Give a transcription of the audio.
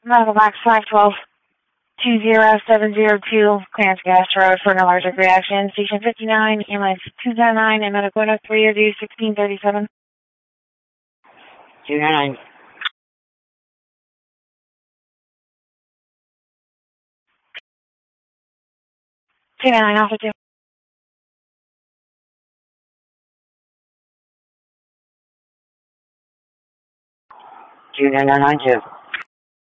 Medical box 512-20702, Clarence Gas Road for an allergic reaction. Station 59, ambulance 209, and medical order 302-1637. 299. 299, Alpha 2. 29992.